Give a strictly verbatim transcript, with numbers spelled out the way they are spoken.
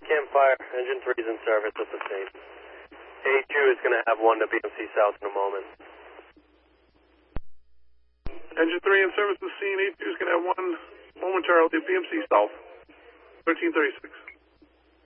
Campfire, engine three is in service at the scene. A two is going to have one to B M C South in a moment. Engine three in service at the scene. A two is going to have one momentarily at B M C South. thirteen thirty-six.